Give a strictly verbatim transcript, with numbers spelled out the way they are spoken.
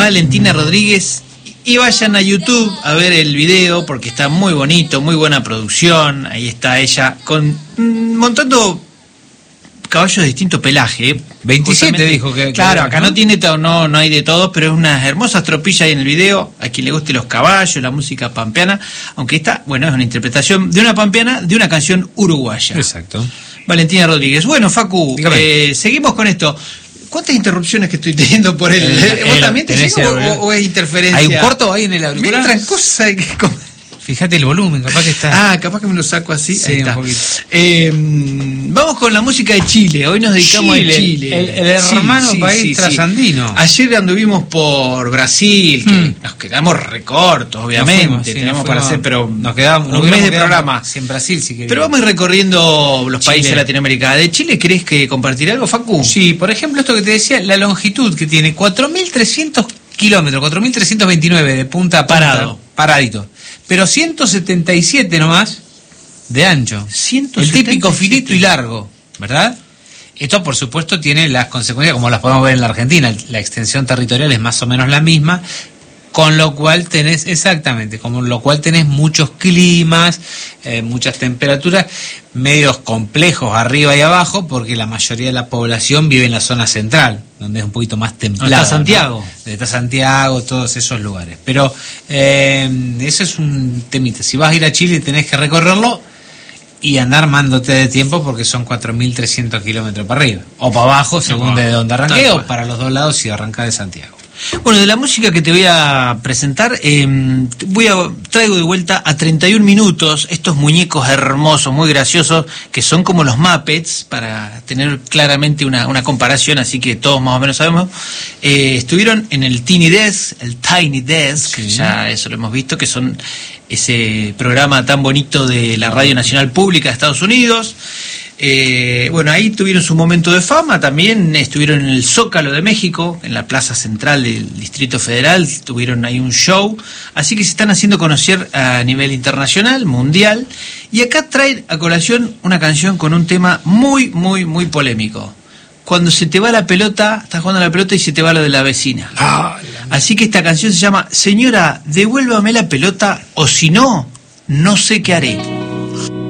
Valentina Rodríguez. Y vayan a YouTube a ver el video porque está muy bonito, muy buena producción. Ahí está ella con mmm, montando caballos de distinto pelaje. ¿eh? veintisiete Justamente, dijo que... Claro, que, acá ¿no? no tiene todo, no, no hay de todo, pero es unas hermosas tropillas ahí en el video. A quien le guste los caballos, la música pampeana. Aunque esta, bueno, es una interpretación de una pampeana de una canción uruguaya. Exacto. Valentina Rodríguez. Bueno, Facu, eh, seguimos con esto. ¿Cuántas interrupciones que estoy teniendo por él? El, ¿Vos el, también te llegas o, o es interferencia? ¿Hay un corto ahí en el auricular? Me entran cosas que... Fíjate el volumen, capaz que está... Ah, capaz que me lo saco así. Sí, ahí está. un poquito. Eh, vamos con la música de Chile. Hoy nos dedicamos Chile, a Chile. El, el hermano sí, sí, país sí, trasandino. Sí. Ayer anduvimos por Brasil, que mm. nos quedamos recortos, obviamente. Nos fuimos, sí, tenemos nos para fuimos, hacer, pero nos quedamos, un mes de programa. En Brasil, si querés. Pero vamos a ir recorriendo los Chile. países de Latinoamérica. ¿De Chile querés que compartir algo, Facu? Sí, por ejemplo, esto que te decía, la longitud que tiene, cuatro mil trescientos kilómetros, cuatro mil trescientos veintinueve de punta a punta, parado, paradito. Pero ciento setenta y siete nomás de ancho. ciento setenta y siete. El típico finito y largo, ¿verdad? Esto, por supuesto, tiene las consecuencias como las podemos ver en la Argentina. La extensión territorial es más o menos la misma, con lo cual tenés, exactamente, con lo cual tenés muchos climas, eh, muchas temperaturas, medios complejos arriba y abajo, porque la mayoría de la población vive en la zona central, donde es un poquito más templada. Está Santiago. ¿no? Está Santiago, todos esos lugares. Pero eh, eso es un temita. Si vas a ir a Chile tenés que recorrerlo y andar mándote de tiempo porque son cuatro mil trescientos kilómetros para arriba. O para abajo, según no, de donde arranqué, o para los dos lados si arrancás de Santiago. Bueno, de la música que te voy a presentar, eh, voy a traigo de vuelta a treinta y un minutos estos muñecos hermosos, muy graciosos, que son como los Muppets, para tener claramente una, una comparación, así que todos más o menos sabemos. Eh, estuvieron en el Tiny Desk, el Tiny Desk, sí. Ya eso lo hemos visto, que son ese programa tan bonito de la Radio Nacional Pública de Estados Unidos. Eh, bueno, ahí tuvieron su momento de fama, también estuvieron en el Zócalo de México, en la plaza central del Distrito Federal, tuvieron ahí un show, así que se están haciendo conocer a nivel internacional, mundial, y acá traen a colación una canción con un tema muy, muy, muy polémico. Cuando se te va la pelota, estás jugando a la pelota y se te va lo de la vecina. Ah, la... Así que esta canción se llama Señora, devuélvame la pelota, o si no, no sé qué haré.